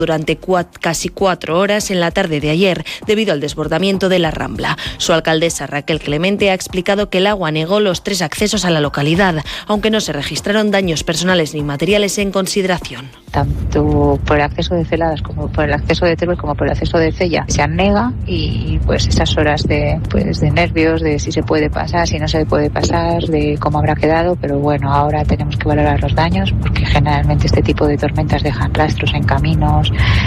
durante casi 4 horas en la tarde de ayer, debido al desbordamiento de la Rambla. Su alcaldesa, Raquel Clemente, ha explicado que el agua negó los 3 accesos a la localidad, aunque no se registraron daños personales ni materiales en consideración. Tanto por el acceso de Celadas como por el acceso de Teruel como por el acceso de Cella se anega, y pues esas horas de nervios, de si se puede pasar, si no se puede pasar, de cómo habrá quedado, pero bueno, ahora tenemos que valorar los daños, porque generalmente este tipo de tormentas dejan rastros en caminos,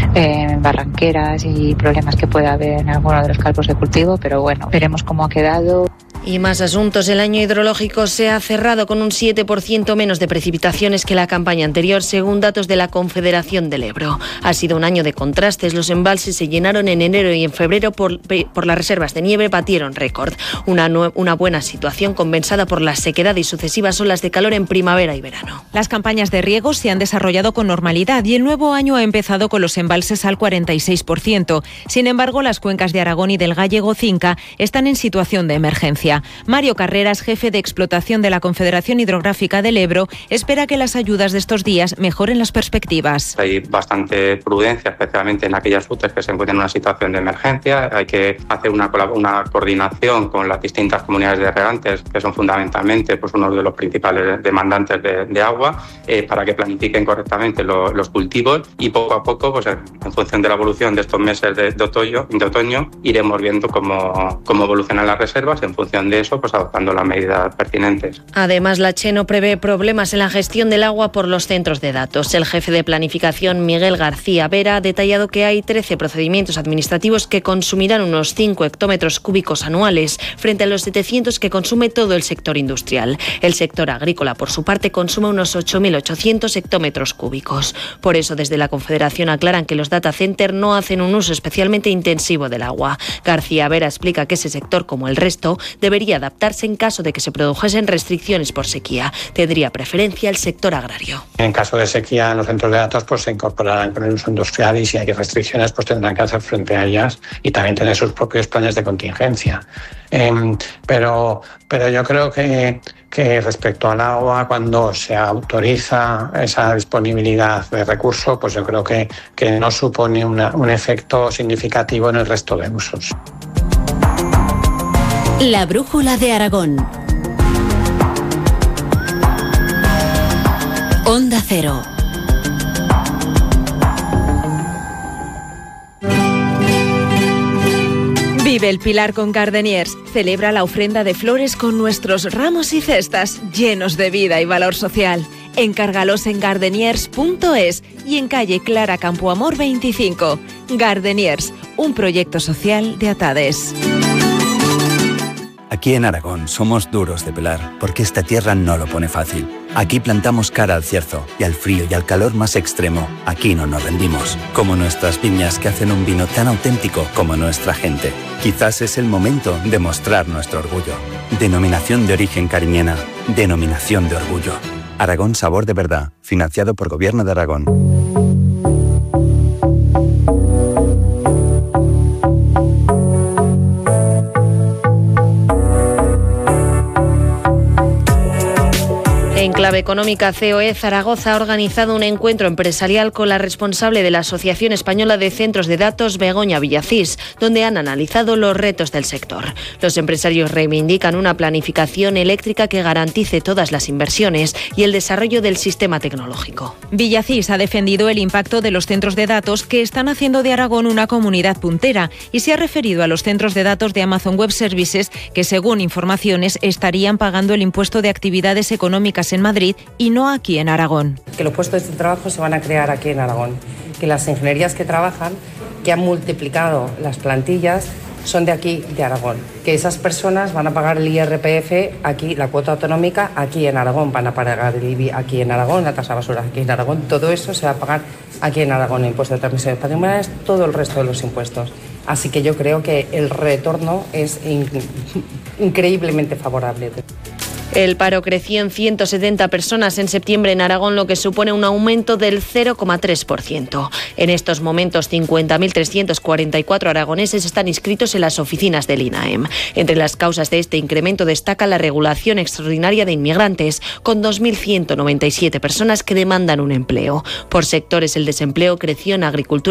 barranqueras y problemas que pueda haber en alguno de los campos de cultivo, pero bueno, veremos cómo ha quedado. Y más asuntos. El año hidrológico se ha cerrado con un 7% menos de precipitaciones que la campaña anterior, según datos de la Confederación del Ebro. Ha sido un año de contrastes. Los embalses se llenaron en enero y en febrero por las reservas de nieve, batieron récord. Una buena situación compensada por la sequedad y sucesivas olas de calor en primavera y verano. Las campañas de riego se han desarrollado con normalidad y el nuevo año ha empezado con los embalses al 46%. Sin embargo, las cuencas de Aragón y del Gallego-Cinca están en situación de emergencia. Mario Carreras, jefe de explotación de la Confederación Hidrográfica del Ebro, espera que las ayudas de estos días mejoren las perspectivas. Hay bastante prudencia, especialmente en aquellas UTEs que se encuentran en una situación de emergencia. Hay que hacer una coordinación con las distintas comunidades de regantes, que son fundamentalmente uno de los principales demandantes de agua, para que planifiquen correctamente los cultivos, y poco a poco, en función de la evolución de estos meses de otoño, iremos viendo cómo evolucionan las reservas, en función de eso, adoptando las medidas pertinentes. Además, la CHE prevé problemas en la gestión del agua por los centros de datos. El jefe de planificación, Miguel García Vera, ha detallado que hay 13 procedimientos administrativos que consumirán unos 5 hectómetros cúbicos anuales, frente a los 700 que consume todo el sector industrial. El sector agrícola, por su parte, consume unos 8.800 hectómetros cúbicos. Por eso, desde la Confederación aclaran que los data centers no hacen un uso especialmente intensivo del agua. García Vera explica que ese sector, como el resto, debería adaptarse en caso de que se produjesen restricciones por sequía. Tendría preferencia el sector agrario. En caso de sequía, en los centros de datos se incorporarán con el uso industrial, y si hay restricciones tendrán que hacer frente a ellas y también tener sus propios planes de contingencia. Pero yo creo que respecto al agua, cuando se autoriza esa disponibilidad de recursos, yo creo que no supone un efecto significativo en el resto de usos. La brújula de Aragón. Onda Cero. Vive el Pilar con Gardeniers. Celebra la ofrenda de flores con nuestros ramos y cestas llenos de vida y valor social. Encárgalos en gardeniers.es y en calle Clara Campoamor 25. Gardeniers, un proyecto social de Atades. Aquí en Aragón somos duros de pelar, porque esta tierra no lo pone fácil. Aquí plantamos cara al cierzo y al frío y al calor más extremo. Aquí no nos rendimos. Como nuestras viñas, que hacen un vino tan auténtico como nuestra gente. Quizás es el momento de mostrar nuestro orgullo. Denominación de origen cariñena. Denominación de orgullo. Aragón Sabor de Verdad. Financiado por Gobierno de Aragón. En clave económica, COE Zaragoza ha organizado un encuentro empresarial con la responsable de la Asociación Española de Centros de Datos, Begoña Villacís, donde han analizado los retos del sector. Los empresarios reivindican una planificación eléctrica que garantice todas las inversiones y el desarrollo del sistema tecnológico. Villacís ha defendido el impacto de los centros de datos que están haciendo de Aragón una comunidad puntera y se ha referido a los centros de datos de Amazon Web Services que, según informaciones, estarían pagando el impuesto de actividades económicas en Madrid y no aquí en Aragón. Que los puestos de trabajo se van a crear aquí en Aragón, que las ingenierías que trabajan, que han multiplicado las plantillas, son de aquí, de Aragón, que esas personas van a pagar el IRPF aquí, la cuota autonómica aquí en Aragón, van a pagar el IBI aquí en Aragón, la tasa de basura aquí en Aragón, todo eso se va a pagar aquí en Aragón, el impuesto de transmisiones patrimoniales, todo el resto de los impuestos. Así que yo creo que el retorno es increíblemente favorable. El paro creció en 170 personas en septiembre en Aragón, lo que supone un aumento del 0,3%. En estos momentos, 50.344 aragoneses están inscritos en las oficinas del INAEM. Entre las causas de este incremento destaca la regulación extraordinaria de inmigrantes, con 2.197 personas que demandan un empleo. Por sectores, el desempleo creció en agricultura